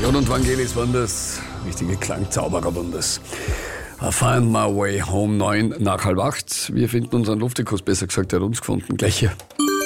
Jon und Vangelis waren das. Richtige Klangzauberer waren das. I find my way home, 9 nach halb 8. Wir finden unseren Luftikus, besser gesagt, er hat uns gefunden. Gleich hier.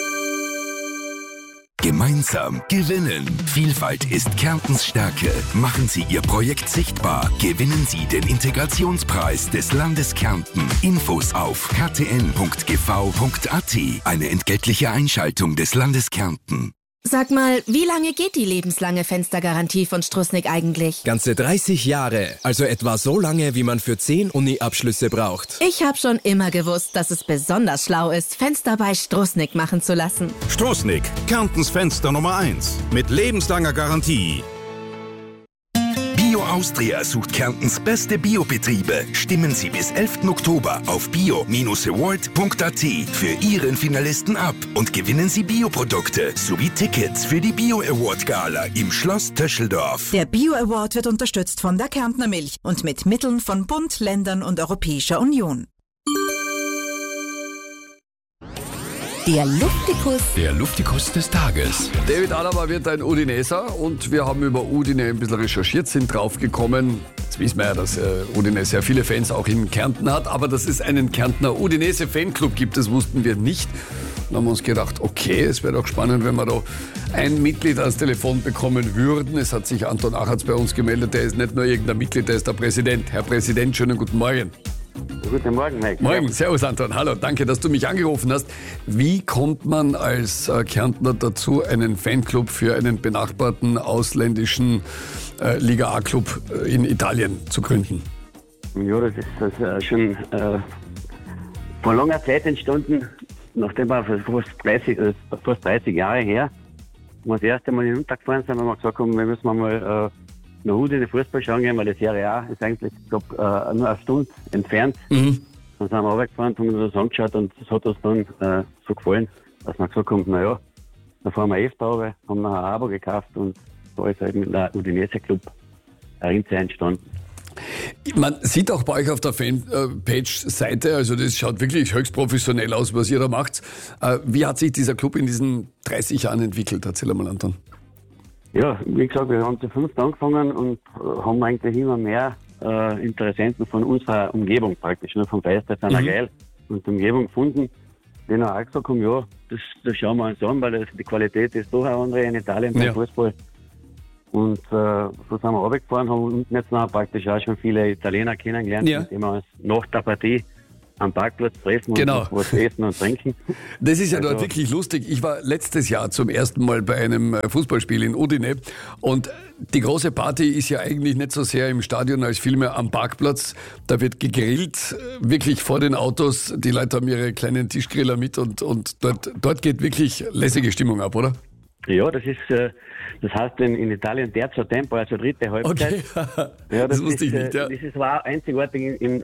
Gemeinsam gewinnen. Vielfalt ist Kärntens Stärke. Machen Sie Ihr Projekt sichtbar. Gewinnen Sie den Integrationspreis des Landes Kärnten. Infos auf ktn.gv.at. Eine entgeltliche Einschaltung des Landes Kärnten. Sag mal, wie lange geht die lebenslange Fenstergarantie von Strußnick eigentlich? Ganze 30 Jahre. Also etwa so lange, wie man für 10 Uni-Abschlüsse braucht. Ich habe schon immer gewusst, dass es besonders schlau ist, Fenster bei Strußnick machen zu lassen. Strußnick, Kärntens Fenster Nummer 1. Mit lebenslanger Garantie. Bio Austria sucht Kärntens beste Biobetriebe. Stimmen Sie bis 11. Oktober auf bio-award.at für Ihren Finalisten ab und gewinnen Sie Bioprodukte sowie Tickets für die Bio-Award-Gala im Schloss Töscheldorf. Der Bio-Award wird unterstützt von der Kärntner Milch und mit Mitteln von Bund, Ländern und Europäischer Union. Der Luftikus. Der Luftikus des Tages. David Alaba wird ein Udineser und wir haben über Udine ein bisschen recherchiert, sind draufgekommen. Jetzt wissen wir ja, dass Udine sehr viele Fans auch in Kärnten hat, aber dass es einen Kärntner Udinese Fanclub gibt, das wussten wir nicht. Dann haben wir uns gedacht, okay, es wäre doch spannend, wenn wir da ein Mitglied ans Telefon bekommen würden. Es hat sich Anton Achatz bei uns gemeldet, der ist nicht nur irgendein Mitglied, der ist der Präsident. Herr Präsident, schönen guten Morgen. Guten Morgen, Mike. Morgen, servus Anton, hallo, danke, dass du mich angerufen hast. Wie kommt man als Kärntner dazu, einen Fanclub für einen benachbarten ausländischen Liga A-Club in Italien zu gründen? Ja, das ist schon vor langer Zeit entstanden, nachdem wir fast 30 Jahre her, wo wir das erste Mal hinuntergefahren sind, haben wir gesagt, wir müssen mal nach Udine Fußball schauen gehen, weil die Serie A ist eigentlich nur eine Stunde entfernt. Dann sind wir runtergefahren, haben uns das angeschaut und das hat uns dann so gefallen, dass wir gesagt haben, naja, dann fahren wir öfter runter, haben noch ein Abo gekauft und da ist halt mit der Udinese Club ein Rinze entstanden. Man sieht auch bei euch auf der Fanpage-Seite, also das schaut wirklich höchst professionell aus, was ihr da macht. Wie hat sich dieser Club in diesen 30 Jahren entwickelt? Erzähl mal, Anton. Ja, wie gesagt, wir haben zu 5 angefangen und haben eigentlich immer mehr Interessenten von unserer Umgebung praktisch, ne, vom Feister St. Geil und der Umgebung gefunden, die auch gesagt haben, ja, das schauen wir uns an, weil die Qualität ist doch eine andere in Italien beim Fußball. Und so sind wir runtergefahren, haben unten jetzt noch praktisch auch schon viele Italiener kennengelernt, mit denen wir uns nach der Partie am Parkplatz treffen und was essen und trinken. Das ist ja dort wirklich lustig. Ich war letztes Jahr zum ersten Mal bei einem Fußballspiel in Udine und die große Party ist ja eigentlich nicht so sehr im Stadion als vielmehr am Parkplatz. Da wird gegrillt, wirklich vor den Autos. Die Leute haben ihre kleinen Tischgriller mit und dort geht wirklich lässige Stimmung ab, oder? Ja, das heißt in Italien Terzo Tempo, also dritte Halbzeit. Okay, ja, das wusste ich nicht. Ja. Das ist auch einzigartig